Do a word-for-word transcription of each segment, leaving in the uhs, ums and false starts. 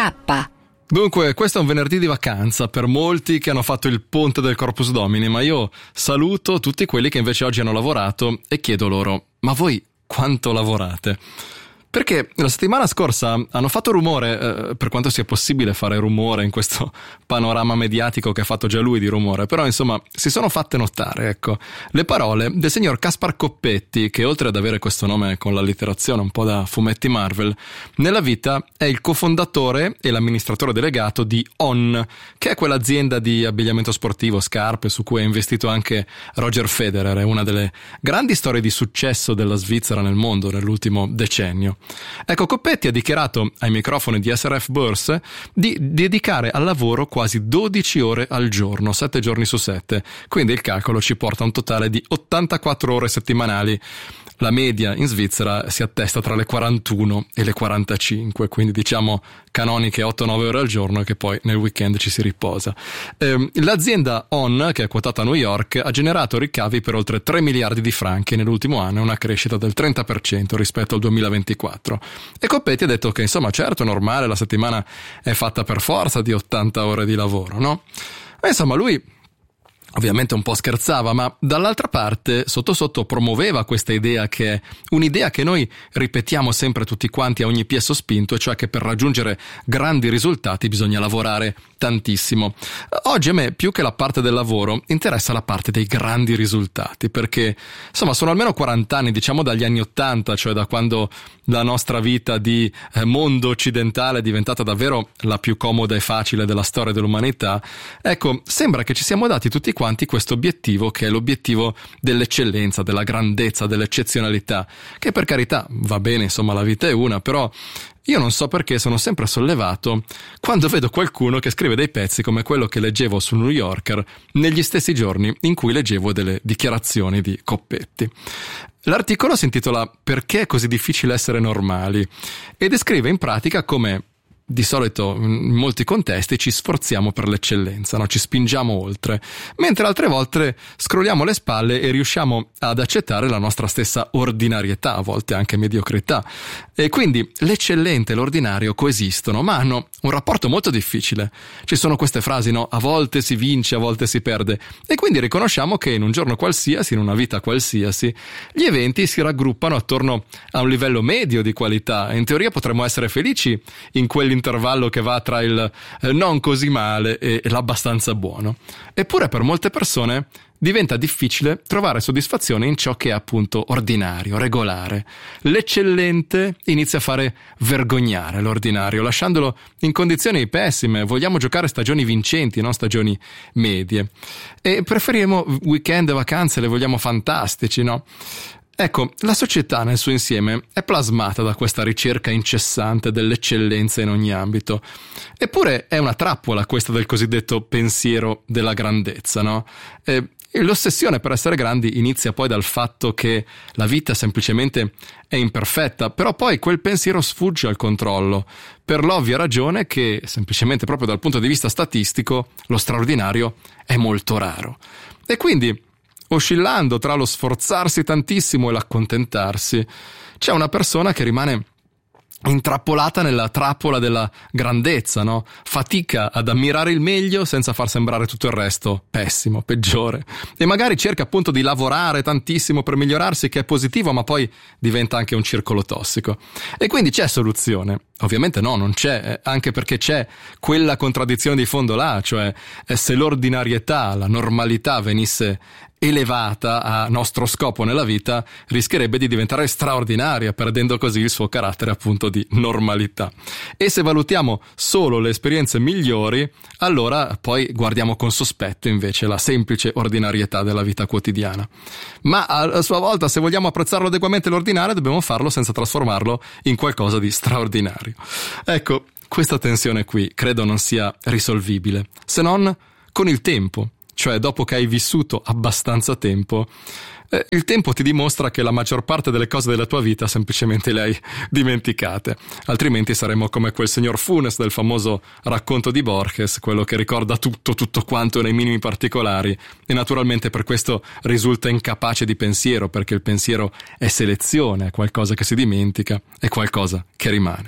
Dunque, questo è un venerdì di vacanza per molti che hanno fatto il ponte del Corpus Domini, ma io saluto tutti quelli che invece oggi hanno lavorato e chiedo loro: ma voi quanto lavorate? Perché la settimana scorsa hanno fatto rumore, eh, per quanto sia possibile fare rumore in questo panorama mediatico che ha fatto già lui di rumore, però insomma si sono fatte notare, ecco, le parole del signor Caspar Coppetti, che oltre ad avere questo nome con l'allitterazione un po' da fumetti Marvel, nella vita è il cofondatore e l'amministratore delegato di On, che è quell'azienda di abbigliamento sportivo, scarpe, su cui ha investito anche Roger Federer, è una delle grandi storie di successo della Svizzera nel mondo nell'ultimo decennio. Ecco, Coppetti ha dichiarato ai microfoni di S R F Bourse di dedicare al lavoro quasi dodici ore al giorno, sette giorni su sette, quindi il calcolo ci porta a un totale di ottantaquattro ore settimanali. La media in Svizzera si attesta tra le quarantuno e le quarantacinque, quindi diciamo canoniche otto nove ore al giorno, e che poi nel weekend ci si riposa. Eh, l'azienda On, che è quotata a New York, ha generato ricavi per oltre tre miliardi di franchi nell'ultimo anno, una crescita del trenta per cento rispetto al duemilaventiquattro. E Coppetti ha detto che insomma certo è normale, la settimana è fatta per forza di ottanta ore di lavoro, no? Ma insomma lui ovviamente un po' scherzava, ma dall'altra parte sotto sotto promuoveva questa idea, che è un'idea che noi ripetiamo sempre tutti quanti a ogni piè sospinto, e cioè che per raggiungere grandi risultati bisogna lavorare tantissimo. Oggi a me più che la parte del lavoro interessa la parte dei grandi risultati, perché insomma sono almeno quaranta anni, diciamo dagli anni ottanta, cioè da quando la nostra vita di eh, mondo occidentale è diventata davvero la più comoda e facile della storia dell'umanità. Ecco, sembra che ci siamo dati tutti quanti questo obiettivo, che è l'obiettivo dell'eccellenza, della grandezza, dell'eccezionalità, che per carità va bene, insomma la vita è una, però io non so perché sono sempre sollevato quando vedo qualcuno che scrive dei pezzi come quello che leggevo sul New Yorker negli stessi giorni in cui leggevo delle dichiarazioni di Coppetti. L'articolo si intitola "Perché è così difficile essere normali?" e descrive in pratica come di solito in molti contesti ci sforziamo per l'eccellenza, no? Ci spingiamo oltre, mentre altre volte scrolliamo le spalle e riusciamo ad accettare la nostra stessa ordinarietà, a volte anche mediocrità. E quindi l'eccellente e l'ordinario coesistono, ma hanno un rapporto molto difficile. Ci sono queste frasi, no? A volte si vince, a volte si perde, e quindi riconosciamo che in un giorno qualsiasi, in una vita qualsiasi, gli eventi si raggruppano attorno a un livello medio di qualità, e in teoria potremmo essere felici in quelli intervallo che va tra il eh, non così male e, e l'abbastanza buono. Eppure per molte persone diventa difficile trovare soddisfazione in ciò che è appunto ordinario, regolare. L'eccellente inizia a fare vergognare l'ordinario, lasciandolo in condizioni pessime. Vogliamo giocare stagioni vincenti, non stagioni medie. E preferiamo weekend e vacanze, le vogliamo fantastici, no? Ecco, la società nel suo insieme è plasmata da questa ricerca incessante dell'eccellenza in ogni ambito. Eppure è una trappola questa del cosiddetto pensiero della grandezza, no? E l'ossessione per essere grandi inizia poi dal fatto che la vita semplicemente è imperfetta, però poi quel pensiero sfugge al controllo, per l'ovvia ragione che, semplicemente proprio dal punto di vista statistico, lo straordinario è molto raro. E quindi, oscillando tra lo sforzarsi tantissimo e l'accontentarsi, c'è una persona che rimane intrappolata nella trappola della grandezza, no? Fatica ad ammirare il meglio senza far sembrare tutto il resto pessimo, peggiore, e magari cerca appunto di lavorare tantissimo per migliorarsi, che è positivo, ma poi diventa anche un circolo tossico. E quindi c'è soluzione? Ovviamente no, non c'è, anche perché c'è quella contraddizione di fondo là, cioè se l'ordinarietà, la normalità venisse elevata a nostro scopo nella vita, rischierebbe di diventare straordinaria, perdendo così il suo carattere appunto di normalità. E se valutiamo solo le esperienze migliori, allora poi guardiamo con sospetto invece la semplice ordinarietà della vita quotidiana. Ma a sua volta, se vogliamo apprezzarlo adeguatamente l'ordinario, dobbiamo farlo senza trasformarlo in qualcosa di straordinario. Ecco, questa tensione qui credo non sia risolvibile, se non con il tempo. Cioè, dopo che hai vissuto abbastanza tempo, eh, il tempo ti dimostra che la maggior parte delle cose della tua vita semplicemente le hai dimenticate. Altrimenti saremmo come quel signor Funes del famoso racconto di Borges, quello che ricorda tutto, tutto quanto nei minimi particolari, e naturalmente per questo risulta incapace di pensiero, perché il pensiero è selezione, è qualcosa che si dimentica, è qualcosa che rimane.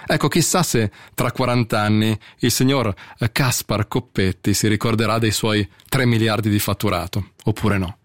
Ecco, chissà se tra quaranta anni il signor Caspar Coppetti si ricorderà dei suoi tre miliardi di fatturato, oppure no.